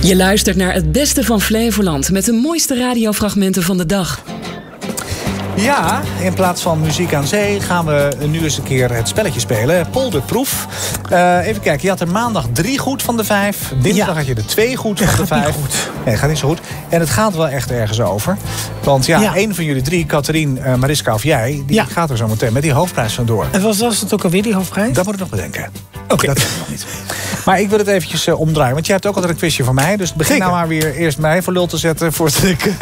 Je luistert naar het beste van Flevoland met de mooiste radiofragmenten van de dag. Ja, in plaats van muziek aan zee gaan we nu eens een keer het spelletje spelen. Polderproef. Even kijken, je had er maandag 3 goed van de 5. Dinsdag had je er 2 goed van de 5. Nee, gaat niet zo goed. En het gaat wel echt ergens over. Want één van jullie 3, Catherine, Mariska of jij... die gaat er zo meteen met die hoofdprijs vandoor. En was het ook alweer, die hoofdprijs? Dat moet ik nog bedenken. Oké. Dat weet ik nog niet. Maar ik wil het eventjes omdraaien. Want jij hebt ook altijd een quizje van mij. Dus begin nou maar weer eerst mij voor lul te zetten. Voordat ik... ik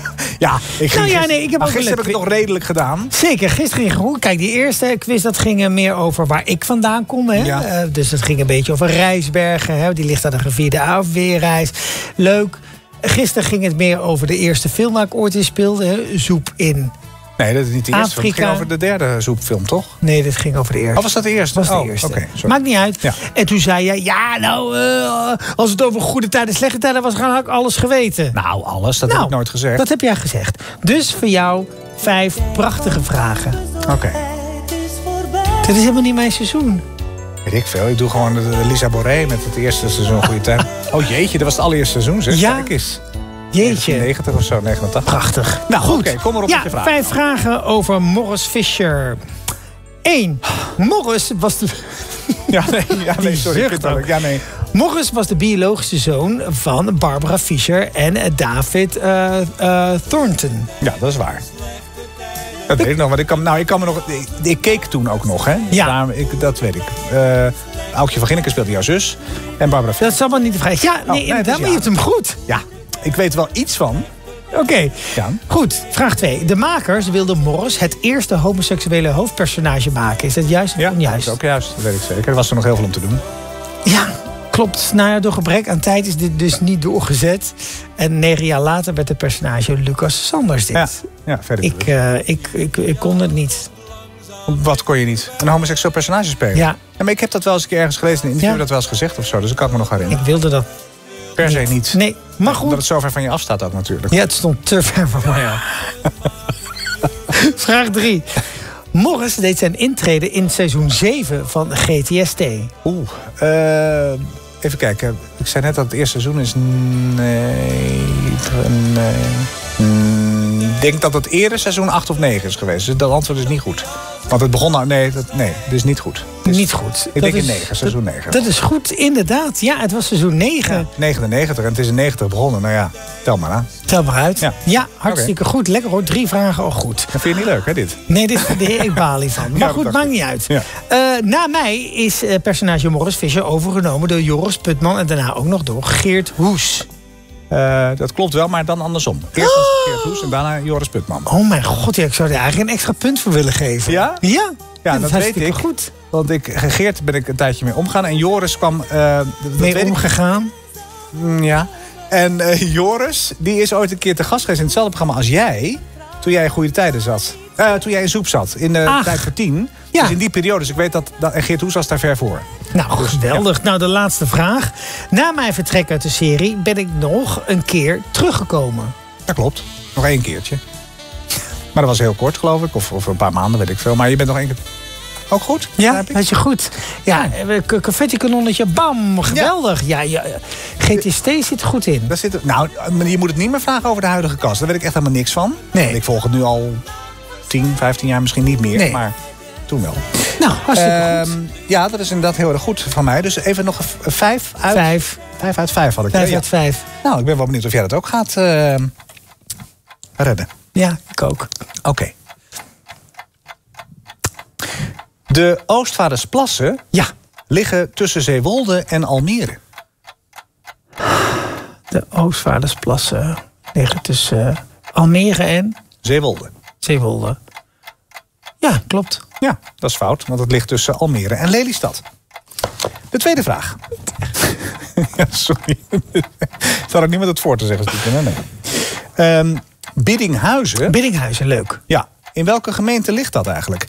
heb gisteren heb ik het nog redelijk gedaan. Zeker, gisteren ging goed. Kijk, die eerste quiz dat ging meer over waar ik vandaan kom. Hè? Ja. Dus dat ging een beetje over Rijsbergen. Hè? Die ligt aan de gevierde afweerreis. Leuk. Gisteren ging het meer over de eerste film waar ik ooit in speelde. Hè? Zoep in Nee, dat is niet de eerste. Afrika. Het ging over de derde zoepfilm, toch? Nee, dit ging over de eerste. Oh, was dat de eerste? Was de eerste. Okay, maakt niet uit. Ja. En toen zei jij, als het over goede tijden, slechte tijden was, had ik alles geweten. Nou, alles, dat heb ik nooit gezegd. Dat heb jij gezegd. Dus voor jou 5 prachtige vragen. Oké. Dit is helemaal niet mijn seizoen. Weet ik veel. Ik doe gewoon de Lisa Boré met het eerste seizoen Goede Tijd. Oh jeetje, dat was het allereerste seizoen, zeg. Ja. Kijk eens. Jeetje. 90 of zo, 89. Prachtig. Nou, goed. Oké, kom maar op met je vraag. 5 vragen over Morris Fisher. 1. Morris was de... sorry. Morris was de biologische zoon van Barbara Fisher en David Thornton. Ja, dat is waar. Dat weet ik nog. Want ik keek toen ook nog, hè? Ja. Dat weet ik. Aukje van Ginneken speelde jouw zus. En Barbara Fisher. Dat is allemaal niet de vraag. Ja, inderdaad, maar je hebt hem goed. Ja, ik weet er wel iets van. Oké. Ja. Goed. Vraag 2. De makers wilden Morris het eerste homoseksuele hoofdpersonage maken. Is dat juist of onjuist? Ja, dat is ook juist. Dat weet ik zeker. Er was er nog heel veel om te doen. Ja, klopt. Nou ja, door gebrek aan tijd is dit dus niet doorgezet. En 9 jaar later werd het personage Lucas Sanders dit. Ja, verder. Ik kon het niet. Wat kon je niet? Een homoseksueel personage spelen? Ja. Maar ik heb dat wel eens een keer ergens gelezen in een interview, dat wel eens gezegd of zo. Dus dat kan ik me nog herinneren. Ik wilde dat per se niet. Nee, maar goed. Omdat het zo ver van je afstaat ook natuurlijk. Ja, het stond te ver van mij af. Vraag 3. Morris deed zijn intrede in seizoen 7 van GTST. Even kijken. Ik zei net dat het eerste seizoen is... Ik denk dat het eerder seizoen 8 of 9 is geweest. Dus dat antwoord is niet goed. Want het begon nou... Nee, dit is niet goed. Niet goed. Ik denk in 9, seizoen 9. Dat is goed, inderdaad. Ja, het was seizoen 9. Ja, 99 en het is in 90 begonnen. Nou ja, tel maar aan. Tel maar uit. Ja, hartstikke goed. Lekker hoor. 3 vragen al goed. Dat vind je niet leuk, hè, dit? Nee, dit is ik balie van. Maar goed, maakt niet uit. Ja. Na mij is personage Morris Fisher overgenomen door Joris Putman en daarna ook nog door Geert Hoes. Dat klopt wel, maar dan andersom. Eerst was het Geert Hoes en daarna Joris Putman. Oh mijn god, ik zou er eigenlijk een extra punt voor willen geven. Ja? Ja. Ja, dat weet ik. Goed. Want Geert ben ik een tijdje mee omgegaan. En Joris kwam... mee omgegaan? Ja. En Joris, die is ooit een keer te gast geweest in hetzelfde programma als jij. Toen jij in Goede Tijden zat. Toen jij in Zoep zat. In de Tijd voor 10. Ja. Dus in die periode. Dus ik weet dat en Geert Hoes was daar ver voor. Nou, dus, geweldig. Ja. Nou, de laatste vraag. Na mijn vertrek uit de serie ben ik nog een keer teruggekomen. Dat klopt. Nog 1 keertje. Maar dat was heel kort, geloof ik. Of een paar maanden, weet ik veel. Maar je bent nog 1 keer... Ook goed? Ja, dat je goed. Ja, confetti-kanonnetje, bam, geweldig. Ja, GTST zit goed in. Daar zit, nou, je moet het niet meer vragen over de huidige kast. Daar weet ik echt helemaal niks van. Nee. Ik volg het nu al 10, 15 jaar misschien niet meer. Nee. Maar toen wel. Nou, hartstikke goed. Ja, dat is inderdaad heel erg goed van mij. Dus even nog 5 uit 5. 5 uit 5 had ik. 5 uit 5. Nou, ik ben wel benieuwd of jij dat ook gaat redden. Ja, ik ook. Oké. De Oostvaardersplassen liggen tussen Zeewolde en Almere. De Oostvaardersplassen liggen tussen Almere en... Zeewolde. Ja, klopt. Ja, dat is fout, want het ligt tussen Almere en Lelystad. De tweede vraag. Ja, sorry. Ik had ook niemand het voor te zeggen. Nee. Biddinghuizen. Biddinghuizen, leuk. Ja. In welke gemeente ligt dat eigenlijk?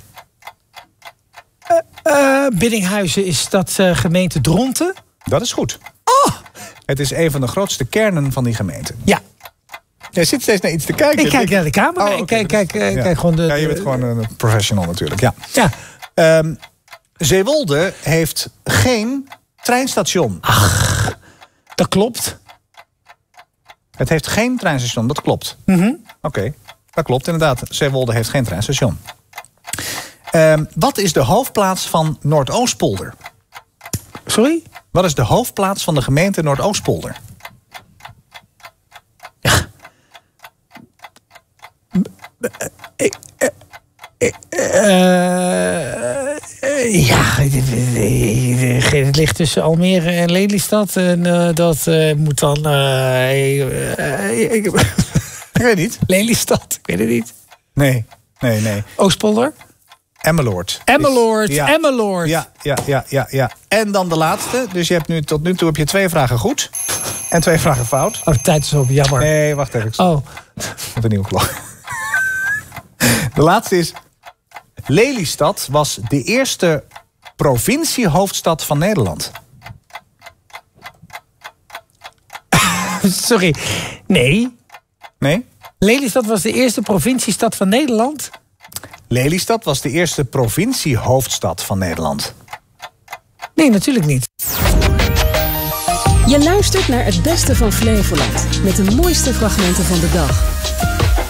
Biddinghuizen, is dat gemeente Dronten? Dat is goed. Oh! Het is een van de grootste kernen van die gemeente. Ja. Jij zit steeds naar iets te kijken. Ik kijk naar de camera. Oh, okay. Kijk gewoon de... Ja, je bent gewoon een professional natuurlijk. Ja. Zeewolde heeft geen treinstation. Ach, dat klopt. Het heeft geen treinstation, dat klopt. Oké, dat klopt inderdaad. Zeewolde heeft geen treinstation. Wat is de hoofdplaats van Noordoostpolder? Sorry? Wat is de hoofdplaats van de gemeente Noordoostpolder? Het ligt tussen Almere en Lelystad. En dat moet dan... Ik weet niet. Lelystad, ik weet het niet. Nee. Oostpolder? Emmeloord. Emmeloord. Ja. En dan de laatste. Dus je hebt tot nu toe heb je 2 vragen goed. En 2 vragen fout. Oh, de tijd is op, jammer. Nee, wacht even. Met een nieuwe klok. De laatste is... Lelystad was de eerste provinciehoofdstad van Nederland. Sorry. Nee. Nee? Lelystad was de eerste provinciestad van Nederland? Lelystad was de eerste provinciehoofdstad van Nederland. Nee, natuurlijk niet. Je luistert naar het beste van Flevoland. Met de mooiste fragmenten van de dag.